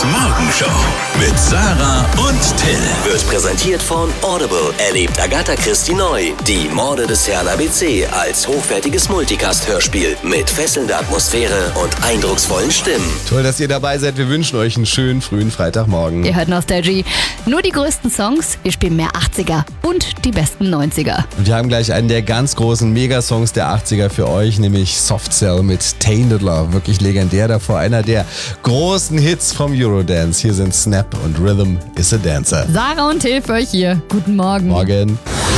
Morgenshow mit Sarah und Till. Wird präsentiert von Audible. Erlebt Agatha Christie neu. Die Morde des Herrn ABC als hochwertiges Multicast-Hörspiel mit fesselnder Atmosphäre und eindrucksvollen Stimmen. Toll, dass ihr dabei seid. Wir wünschen euch einen schönen frühen Freitagmorgen. Ihr hört Nostalgie. Nur die größten Songs. Wir spielen mehr 80er und die besten 90er. Und wir haben gleich einen der ganz großen Megasongs der 80er für euch, nämlich Soft Cell mit Tainted Love. Wirklich legendär davor. Einer der großen Hits vom Eurodance. Hier sind Snap und Rhythm is a Dancer. Sarah und Till für euch hier. Guten Morgen. Morgen.